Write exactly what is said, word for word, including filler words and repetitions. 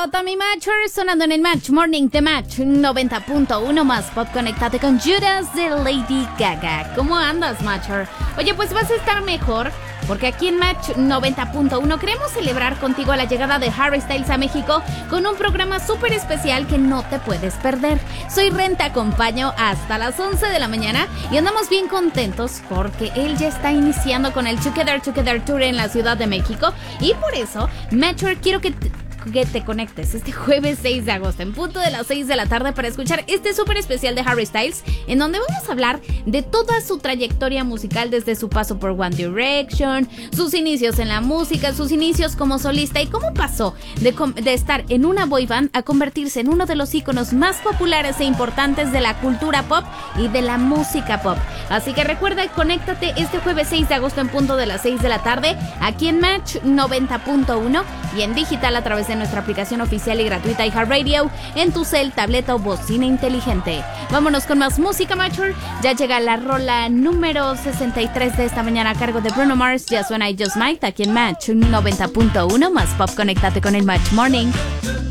Tommy Matcher, sonando en el Match Morning de Match noventa punto uno más pop. Conectate con Judas de Lady Gaga. ¿Cómo andas, Matcher? Oye, pues vas a estar mejor porque aquí en Match noventa punto uno queremos celebrar contigo la llegada de Harry Styles a México con un programa súper especial que no te puedes perder. Soy Ren, te acompaño hasta las once de la mañana y andamos bien contentos porque él ya está iniciando con el Together Together Tour en la Ciudad de México y por eso, Matcher, quiero que te... que te conectes este jueves seis de agosto en punto de las seis de la tarde para escuchar este súper especial de Harry Styles, en donde vamos a hablar de toda su trayectoria musical desde su paso por One Direction, sus inicios en la música, sus inicios como solista y cómo pasó de, de estar en una boy band a convertirse en uno de los íconos más populares e importantes de la cultura pop y de la música pop. Así que recuerda, conéctate este jueves seis de agosto en punto de las seis de la tarde aquí en Match noventa punto uno y en digital a través de nuestra aplicación oficial y gratuita iHeartRadio en tu cel, tableta o bocina inteligente. Vámonos con más música, Matcher. Ya llega la rola número sesenta y tres de esta mañana a cargo de Bruno Mars. Ya suena I Just Might aquí en Match noventa punto uno más pop. Conéctate con el Match Morning.